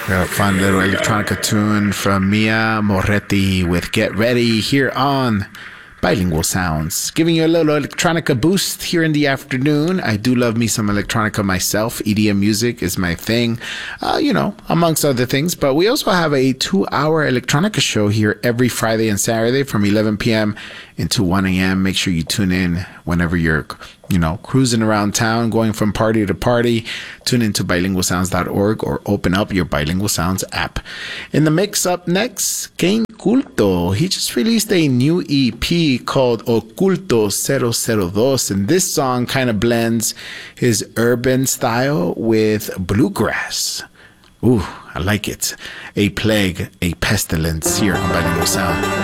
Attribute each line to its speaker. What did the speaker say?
Speaker 1: A fun little electronica tune from Mia Moretti with Get Ready here on Bilingual Sounds, giving you a little electronica boost here in the afternoon. I do love me some electronica myself. EDM music is my thing, amongst other things. But we also have a 2-hour electronica show here every Friday and Saturday from 11 p.m. into 1 a.m. Make sure you tune in whenever you're, cruising around town, going from party to party. Tune into bilingualsounds.org or open up your Bilingual Sounds app. In the mix up next, Kane Culto. He just released a new EP called Oculto 002, and this song kind of blends his urban style with bluegrass. Ooh, I like it. A plague, a pestilence here on Bilingual Sound.